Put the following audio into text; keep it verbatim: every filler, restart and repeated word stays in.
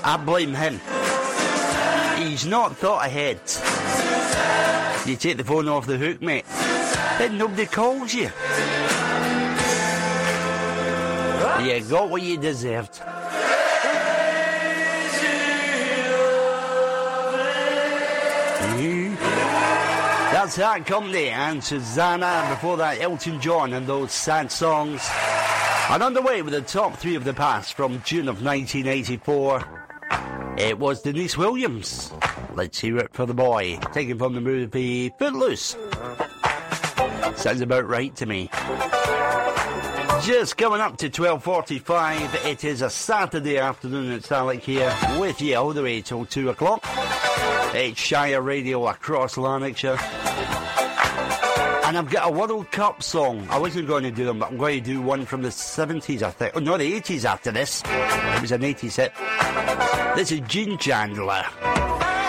I blame him. He's not thought ahead. You take the phone off the hook, mate, then nobody calls you. You got what you deserved. Mm. That's That Company and Susanna. Before that, Elton John and those sad songs. And on the way with the top three of the past from June of nineteen eighty-four, it was Denise Williams. Let's hear it for the boy. Taken from the movie Footloose. Sounds about right to me. Just coming up to twelve forty-five. It is a Saturday afternoon. It's Alec here with you all the way till two o'clock. It's Shire Radio across Lanarkshire. And I've got a World Cup song. I wasn't going to do them, but I'm going to do one from the seventies, I think. Oh, no, the eighties after this. It was an eighties hit. This is Gene Chandler.